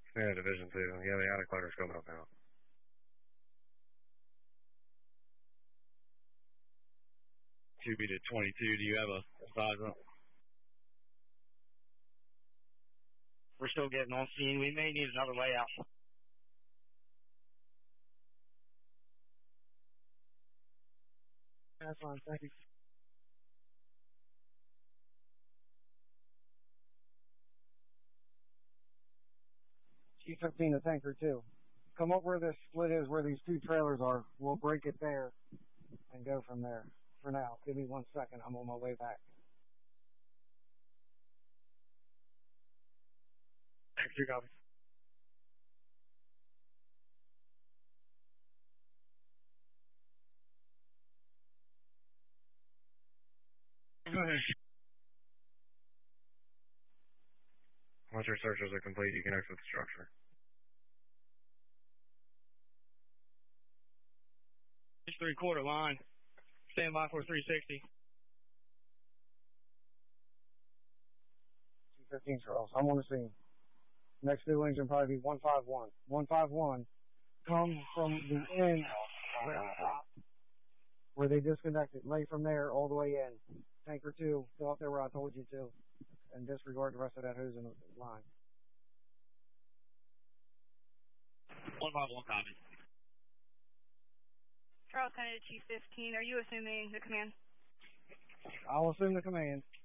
Yeah, Division 2. Yeah, the attic ladder's coming up now. QB to 22. Do you have a size up? We're still getting on scene. We may need another layout. That's fine. Thank you. G15 to Tanker 2. Come up where this split is, where these two trailers are. We'll break it there and go from there. For now, give me 1 second. I'm on my way back. Thank you, copy. Once your searches are complete, you can exit the structure. Three-quarter line. Stand by for 360. G15 Charles. I'm on the scene. Next new engine probably be 151. 151. Come from the end where they disconnected. Lay from there all the way in. Tanker 2. Go up there where I told you to. And disregard the rest of that hose in the line. 151 copy. Charles Kennedy, Chief 15. Are you assuming the command? I'll assume the command.